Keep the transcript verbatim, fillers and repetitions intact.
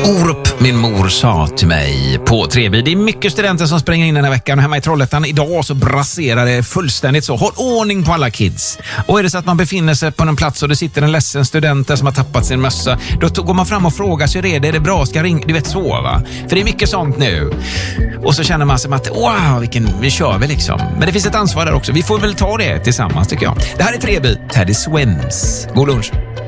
Orup, min mor, sa till mig på Treby. Det är mycket studenter som springer in den här veckan. Hemma i Trollhättan idag så braserar det fullständigt så. Håll ordning på alla kids. Och är det så att man befinner sig på en plats och det sitter en ledsen student där som har tappat sin mössa, då går man fram och frågar sig, är det, är det bra? Ska jag ringa? Du vet så, va? För det är mycket sånt nu. Och så känner man sig att wow, vilken, vi kör vi liksom. Men det finns ett ansvar där också. Vi får väl ta det tillsammans, tycker jag. Det här är Treby, Teddy Swims. God lunch.